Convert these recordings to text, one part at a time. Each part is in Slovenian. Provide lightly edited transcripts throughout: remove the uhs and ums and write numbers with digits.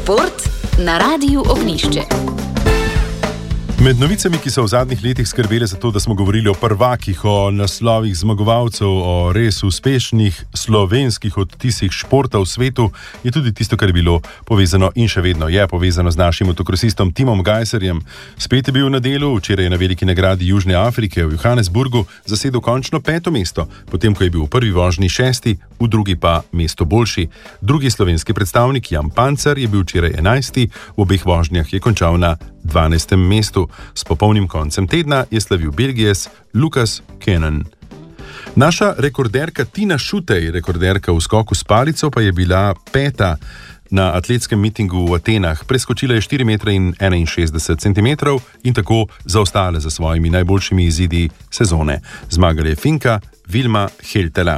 Šport na Radiu Ognjišče. Med novicami, ki so v zadnjih letih skrbele za to, da smo govorili o prvakih, o naslovih zmagovalcev, o res uspešnih slovenskih odtisih športa v svetu, je tudi tisto, kar je bilo povezano in še vedno je povezano z našim motokrosistom Timom Gajserjem. Spet je bil na delu, včeraj je na veliki nagradi Južne Afrike v Johannesburgu zasedel končno 5. mesto, potem ko je bil v prvi vožnji 6., v drugi pa mesto boljši. Drugi slovenski predstavnik Jan Pancer je bil včeraj 11., v obeh vožnjah je končal na 12. mestu. S popolnim koncem tedna je slavil Belgijec Lukas Kenan. Naša rekorderka Tina Šutej, rekorderka v skoku s palico, pa je bila 5. na atletskem mitingu v Atenah. Preskočila je 4,61 m in tako zaostala za svojimi najboljšimi izidi sezone. Zmagala je Finka Vilma Heltela.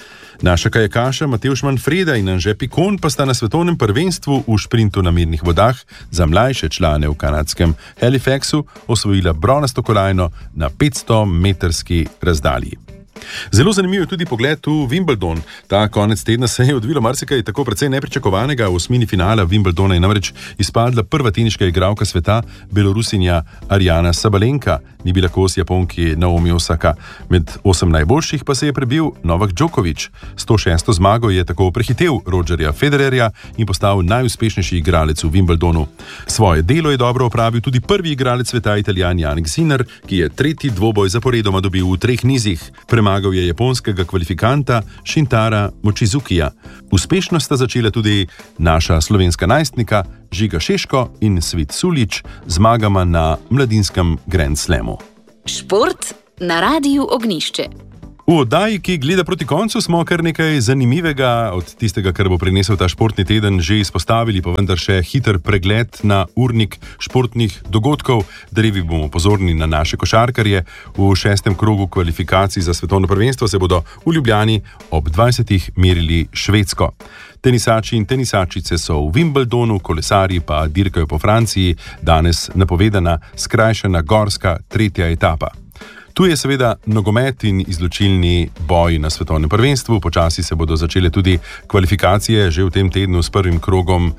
Naša kajakaša Matevž Manfreda in Anže Pikon pa sta na svetovnem prvenstvu v šprintu na mirnih vodah za mlajše člane v kanadskem Halifaxu osvojila bronasto kolajno na 500-metrski razdalji. Zelo zanimiv je tudi pogled v Wimbledon. Ta konec tedna se je odvilo marsikaj tako precej nepričakovanega. V osmini finala Wimbledona je namreč izpadla prva teniška igralka sveta, Belorusinja Aryna Sabalenka. Ni bila kos Japonki Naomi Osaka. Med 8 najboljših pa se je prebil Novak Djokovic. 106. zmago je tako prehitel Rogerja Federerja in postal najuspešnejši igralec v Wimbledonu. Svoje delo je dobro opravil tudi prvi igralec sveta, Italijan Jannik Sinner, ki je tretji dvoboj zaporedoma dobil v 3 nizih. Premagal je japonskega kvalifikanta Shintara Mochizukija. Uspešno sta začela tudi naša slovenska najstnika Žiga Šeško in Svit Sulič zmagama na mladinskem Grand Slamu. Šport na Radiu Ognjišče. V oddaji, ki gleda proti koncu, smo kar nekaj zanimivega od tistega, kar bo prinesel ta športni teden, že izpostavili, pa vendar še hiter pregled na urnik športnih dogodkov. Drevi bomo pozorni na naše košarkarje. V 6. krogu kvalifikacij za svetovno prvenstvo se bodo v Ljubljani ob 20. merili Švedsko. Tenisači in tenisačice so v Wimbledonu, kolesarji pa dirkajo po Franciji, danes napovedana skrajšana gorska 3. etapa. Tu je seveda nogomet in izločilni boj na svetovnem prvenstvu. Počasi se bodo začele tudi kvalifikacije, že v tem tednu s prvim krogom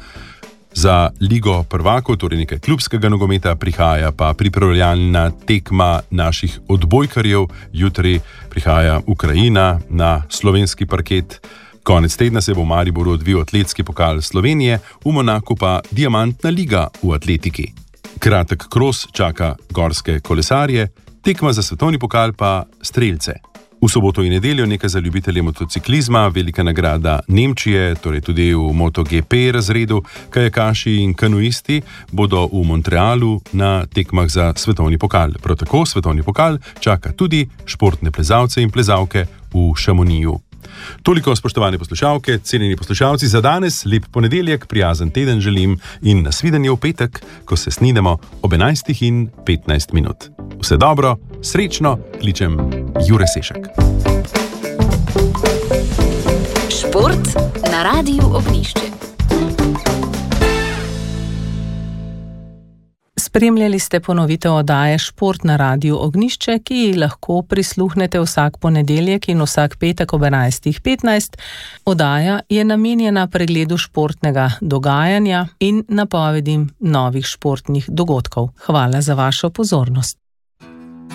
za Ligo prvakov, torej nekaj klubskega nogometa, prihaja pa pripravljalna tekma naših odbojkarjev. Jutri prihaja Ukrajina na slovenski parket. Konec tedna se bo v Mariboru odvil atletski pokal Slovenije, v Monaku pa diamantna liga v atletiki. Kratek kros čaka gorske kolesarje, tekma za svetovni pokal pa strelce. V soboto in nedeljo nekaj za ljubitelje motociklizma, velika nagrada Nemčije, torej tudi v MotoGP razredu, kajakaši in kanuisti bodo v Montrealu na tekmah za svetovni pokal. Prav tako svetovni pokal čaka tudi športne plezalce in plezalke v Šamoniju. Toliko, spoštovane poslušalke, cenjeni poslušalci, za danes. Lep ponedeljek, prijazen teden želim in nasvidenje v petek, ko se snidemo ob 11:15. Vse dobro, srečno, kličem Jure Sešak. Šport na Radiu Ognjišče. Spremljali ste ponovitev oddaje Šport na Radiu Ognjišče, ki ji lahko prisluhnete vsak ponedeljek in vsak petek ob 11:15. Oddaja je namenjena pregledu športnega dogajanja in napovedim novih športnih dogodkov. Hvala za vašo pozornost.